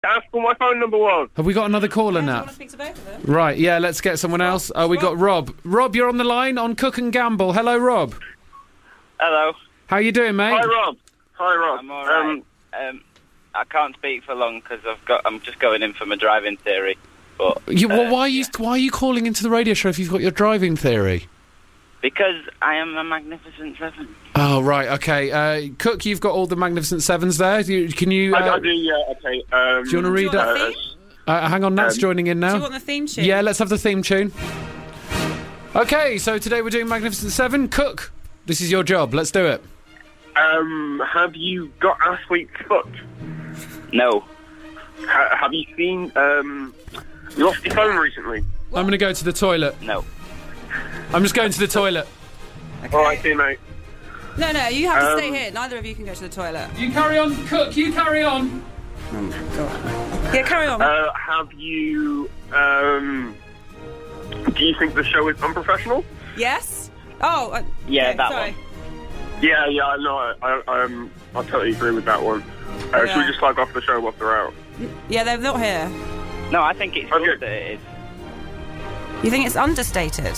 Ask what my phone number was. Have we got another caller Do you now? want to speak to both of them? Right, yeah, let's get someone else. We got Rob. Rob, you're on the line on Cook and Gamble. Hello, Rob. Hello. How you doing, mate? Hi, Rob. I'm all right. I can't speak for long because I'm just going in for my driving theory. But why are you calling into the radio show if you've got your driving theory? Because I am a Magnificent Seven. Oh, right, okay. Cook, you've got all the Magnificent Sevens there. Can you... I do, yeah, okay. do you want to read want that? the theme? Hang on, Nat's joining in now. Do you want the theme tune? Yeah, let's have the theme tune. Okay, so today we're doing Magnificent Seven. Cook, this is your job. Let's do it. Have you got athlete's foot? No. Have you seen, you lost your phone recently? I'm going to go to the toilet. No. I'm just going to the toilet. Okay. Alright, see you, mate. No, you have to stay here. Neither of you can go to the toilet. You carry on, Cook, you carry on. Yeah, carry on. Have you, do you think the show is unprofessional? Yes? Oh, Yeah, okay, that sorry. one. Yeah, no, I totally agree with that one. Should we just flag off the show whilst they're out? Yeah, they're not here. No, I think it's good that it is. You think it's understated?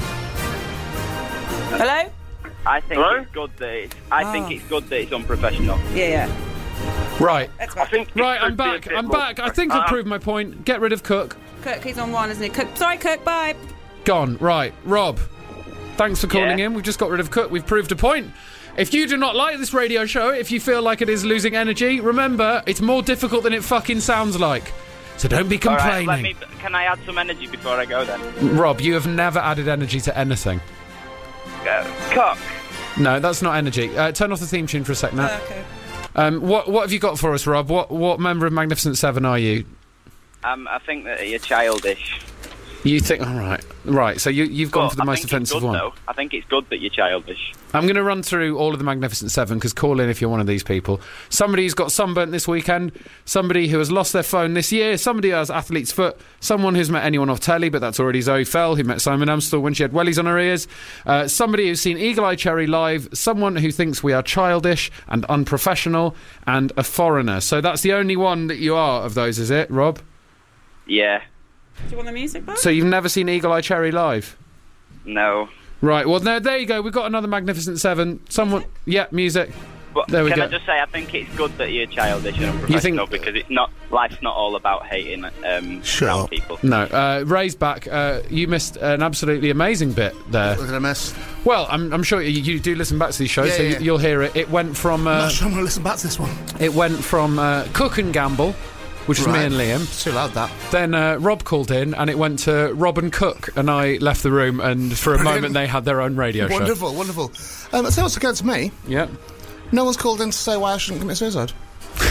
Hello? I think Hello? it's good that it's. I think it's good that it's unprofessional. Yeah. Right. That's I right. think Right, I'm back. I think I've proved my point. Get rid of Cook. Cook, he's on one, isn't he? Cook. Sorry, Cook, bye. Gone. Right. Rob, thanks for calling Yeah. in. We've just got rid of Cook. We've proved a point. If you do not like this radio show, if you feel like it is losing energy, remember, it's more difficult than it fucking sounds like. So don't be All complaining. right, can I add some energy before I go then? Rob, you have never added energy to anything. Cock. No, that's not energy. Turn off the theme tune for a sec now. Okay. What have you got for us, Rob? What member of Magnificent Seven are you? I think that you're childish. You think... All right. So you've gone for the most offensive one. Though. I think it's good that you're childish. I'm going to run through all of the Magnificent Seven, because call in if you're one of these people. Somebody who's got sunburnt this weekend, somebody who has lost their phone this year, somebody who has athlete's foot, someone who's met anyone off telly, but that's already Zoe Fell, who met Simon Amstel when she had wellies on her ears, somebody who's seen Eagle Eye Cherry live, someone who thinks we are childish and unprofessional, and a foreigner. So that's the only one that you are of those, is it, Rob? Yeah. Do you want the music back? So you've never seen Eagle Eye Cherry live? No. Right, well, there you go. We've got another Magnificent Seven. Someone... Yeah, music. But There we can go. I just say, I think it's good that you're childish and unprofessional because it's not. Life's not all about hating brown people. No, Ray's back. You missed an absolutely amazing bit there. What did I miss? Well, I'm sure you do listen back to these shows, so Yeah. you'll hear it. It went from... I'm not sure I'm going to listen back to this one. It went from Cook and Gamble, which is me Right. and Liam. It's too loud, that. Then Rob called in, and it went to Rob and Cook, and I left the room, and for a Brilliant. moment they had their own radio show. Wonderful. So what's occurred to me? Yeah. No one's called in to say why I shouldn't commit suicide. Ray,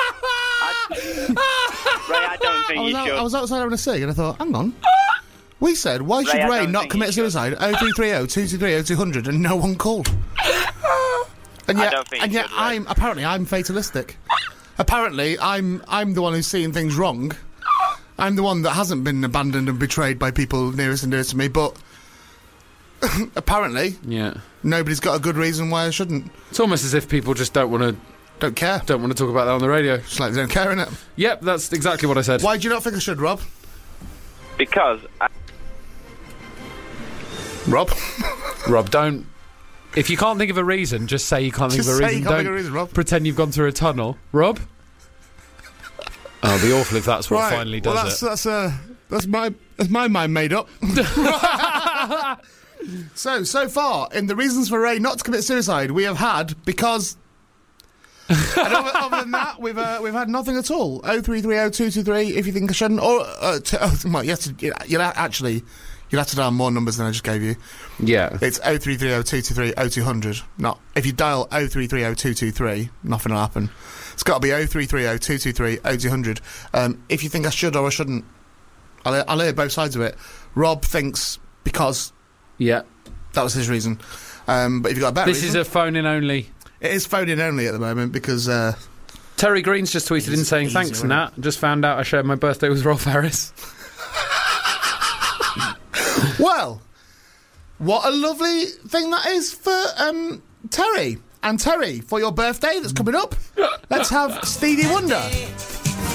I don't think you should. I was outside having a cig and I thought, hang on. We said, why should I Ray don't not think commit you should. suicide? 0330 223 0200 and no one called. And yet, I don't think you should, Ray. I'm fatalistic. Apparently, I'm the one who's seeing things wrong. I'm the one that hasn't been abandoned and betrayed by people nearest and dearest to me, but apparently Yeah. nobody's got a good reason why I shouldn't. It's almost as if people just don't want Don't care. to talk about that on the radio. It's like they don't care, innit? Yep, that's exactly what I said. Why do you not think I should, Rob? Because Rob? Rob, don't... If you can't think of a reason, just say you can't think of a Just say reason. you can't Don't think of a reason, Rob. pretend you've gone through a tunnel. Rob? Oh, it'd be awful if that's what Right, finally does well, that's my mind made up. So far, in the reasons for Ray not to commit suicide, we have had because... and other than that, we've had nothing at all. 0330 223 if you think I shouldn't, or well, you'll have to dial more numbers than I just gave you. Yeah. It's 0330 223 0200. Not if you dial 0330 223, nothing will happen. It's got to be 0330 223 0200. If you think I should or I shouldn't, I'll hear both sides of it. Rob thinks because Yeah. that was his reason. But if you've got a better This reason... is a phone-in only. It is phone-in only at the moment because... Terry Green's just tweeted in saying, easy, thanks, isn't it? Nat. Just found out I shared my birthday with Rolf Harris. Well, what a lovely thing that is for Terry. And Terry, for your birthday that's coming up, let's have Stevie Wonder.